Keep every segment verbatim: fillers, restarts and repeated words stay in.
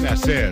Cadena Ser.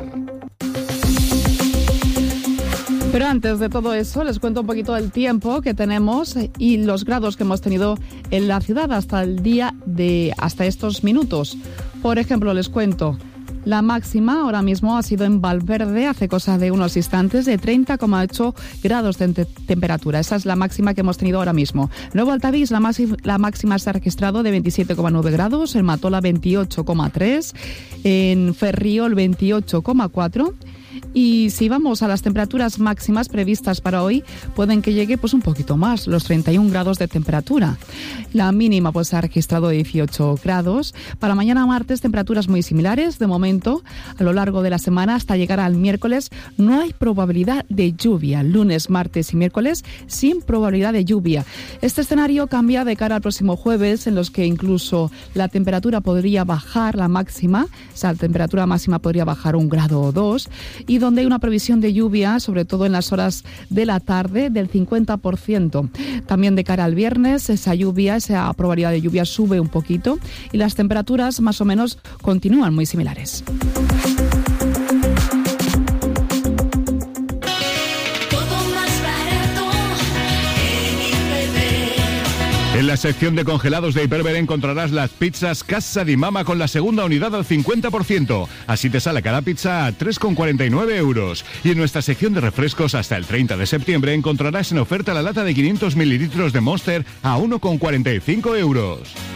Pero antes de todo eso, les cuento un poquito del tiempo que tenemos y los grados que hemos tenido en la ciudad hasta el día de, hasta estos minutos. Por ejemplo, les cuento, la máxima ahora mismo ha sido en Valverde, hace cosa de unos instantes, de treinta coma ocho grados de te- temperatura. Esa es la máxima que hemos tenido ahora mismo. Nuevo Altavix, la, máxima, la máxima se ha registrado de veintisiete coma nueve grados, en Matola veintiocho coma tres, en Ferriol veintiocho coma cuatro. Y si vamos a las temperaturas máximas previstas para hoy, pueden que llegue pues un poquito más, los treinta y un grados de temperatura. La mínima pues se ha registrado dieciocho grados. Para mañana martes, temperaturas muy similares. De momento, a lo largo de la semana, hasta llegar al miércoles, no hay probabilidad de lluvia. Lunes, martes y miércoles, sin probabilidad de lluvia. Este escenario cambia de cara al próximo jueves, en los que incluso la temperatura podría bajar, la máxima, o sea, la temperatura máxima podría bajar un grado o dos, y donde hay una previsión de lluvia, sobre todo en las horas de la tarde, del cincuenta por ciento. También de cara al viernes, esa lluvia, esa probabilidad de lluvia sube un poquito y las temperaturas más o menos continúan muy similares. En la sección de congelados de Hiperver encontrarás las pizzas Casa di Mama con la segunda unidad al cincuenta por ciento. Así te sale cada pizza a tres con cuarenta y nueve euros. Y en nuestra sección de refrescos hasta el treinta de septiembre encontrarás en oferta la lata de quinientos mililitros de Monster a uno con cuarenta y cinco euros.